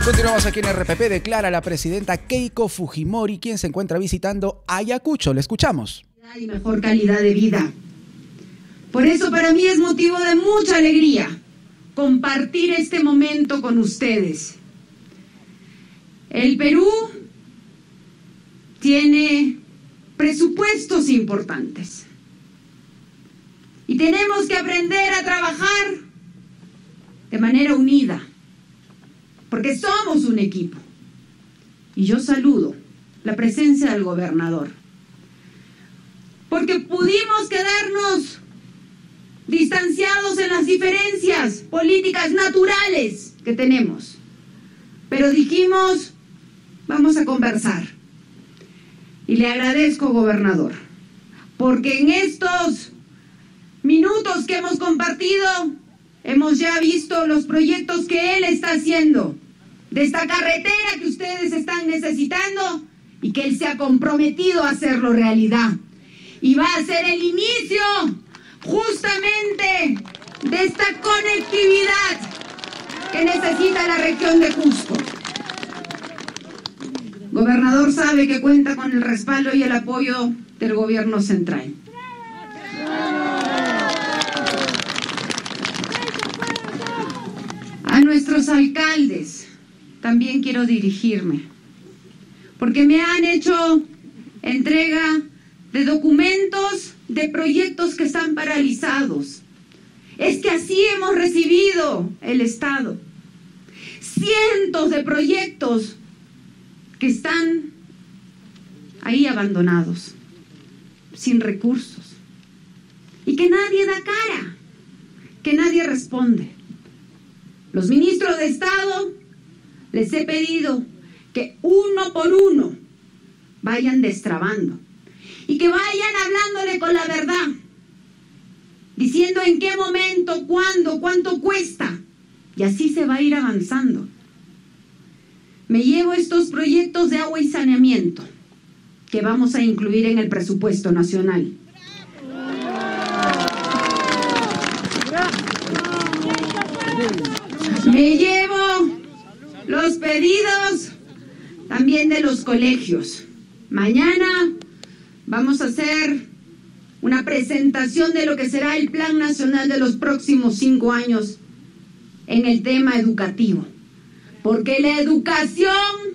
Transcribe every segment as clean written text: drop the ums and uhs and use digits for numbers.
Continuamos aquí en RPP. Declara la presidenta Keiko Fujimori, quien se encuentra visitando Ayacucho. Le escuchamos. Y mejor calidad de vida. Por eso para mí es motivo de mucha alegría compartir este momento con ustedes. El Perú tiene presupuestos importantes y tenemos que aprender a trabajar de manera unida, porque somos un equipo. Y yo saludo la presencia del gobernador, porque pudimos quedarnos distanciados en las diferencias políticas naturales que tenemos, pero dijimos, vamos a conversar. Y le agradezco, gobernador, porque en estos minutos que hemos compartido, hemos ya visto los proyectos que él está haciendo, de esta carretera que ustedes están necesitando y que él se ha comprometido a hacerlo realidad. Y va a ser el inicio justamente de esta conectividad que necesita la región de Cusco. Gobernador sabe que cuenta con el respaldo y el apoyo del gobierno central. A nuestros alcaldes también quiero dirigirme, porque me han hecho entrega de documentos, de proyectos que están paralizados. Es que así hemos recibido el Estado. Cientos de proyectos que están ahí abandonados, sin recursos, y que nadie da cara, que nadie responde. Los ministros de Estado les he pedido que uno por uno vayan destrabando y que vayan hablándole con la verdad, diciendo en qué momento, cuándo, cuánto cuesta, y así se va a ir avanzando. Me llevo estos proyectos de agua y saneamiento que vamos a incluir en el presupuesto nacional. Me llevo los pedidos también de los colegios. Mañana vamos a hacer una presentación de lo que será el Plan Nacional de los próximos 5 años en el tema educativo. Porque la educación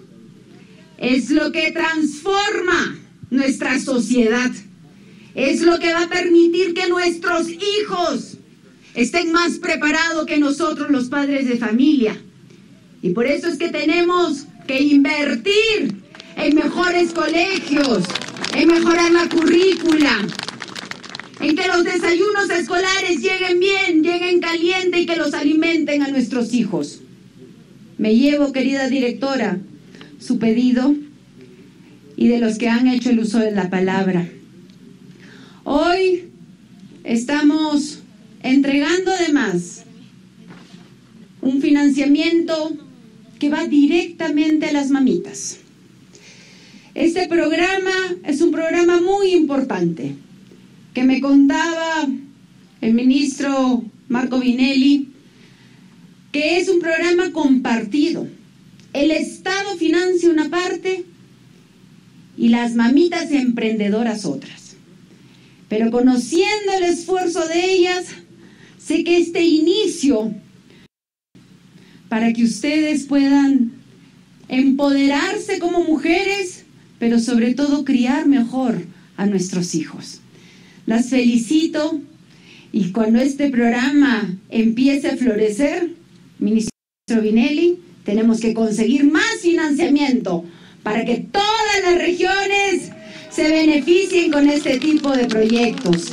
es lo que transforma nuestra sociedad. Es lo que va a permitir que nuestros hijos estén más preparados que nosotros, los padres de familia. Y por eso es que tenemos que invertir en mejores colegios, en mejorar la currícula, en que los desayunos escolares lleguen bien, lleguen caliente y que los alimenten a nuestros hijos. Me llevo, querida directora, su pedido y de los que han hecho el uso de la palabra. Hoy estamos entregando además un financiamiento que va directamente a las mamitas. Este programa es un programa muy importante que me contaba el ministro Marco Vinelli, que es un programa compartido. El Estado financia una parte y las mamitas emprendedoras otras. Pero conociendo el esfuerzo de ellas, sé que este inicio, para que ustedes puedan empoderarse como mujeres, pero sobre todo criar mejor a nuestros hijos. Las felicito y cuando este programa empiece a florecer, ministro Vinelli, tenemos que conseguir más financiamiento para que todas las regiones se beneficien con este tipo de proyectos.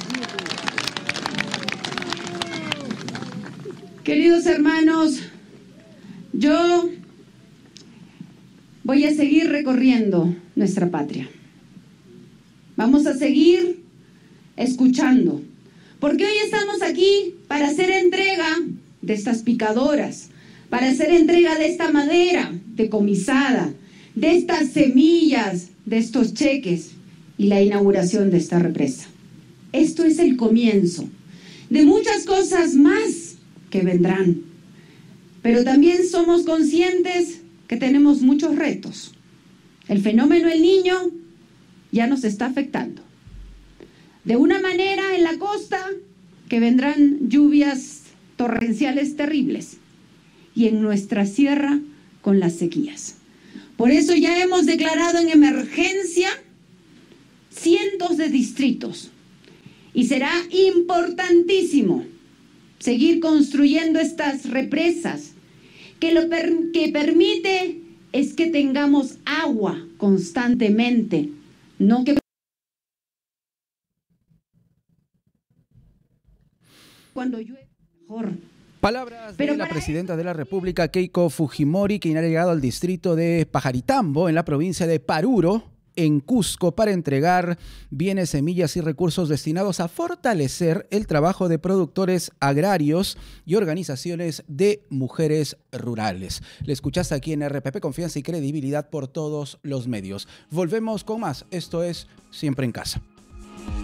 Queridos hermanos, yo voy a seguir recorriendo nuestra patria. Vamos a seguir escuchando, porque hoy estamos aquí para hacer entrega de estas picadoras, para hacer entrega de esta madera decomisada, de estas semillas, de estos cheques y la inauguración de esta represa. Esto es el comienzo de muchas cosas más que vendrán, pero también somos conscientes que tenemos muchos retos. El fenómeno El Niño ya nos está afectando. De una manera en la costa, que vendrán lluvias torrenciales terribles, y en nuestra sierra con las sequías. Por eso ya hemos declarado en emergencia cientos de distritos y será importantísimo seguir construyendo estas represas que lo que permite es que tengamos agua constantemente, no que cuando llueve mejor. Palabras de la presidenta de la República, Keiko Fujimori, quien ha llegado al distrito de Pajaritambo, en la provincia de Paruro, en Cusco, para entregar bienes, semillas y recursos destinados a fortalecer el trabajo de productores agrarios y organizaciones de mujeres rurales. Le escuchaste aquí en RPP, confianza y credibilidad por todos los medios. Volvemos con más. Esto es Siempre en Casa.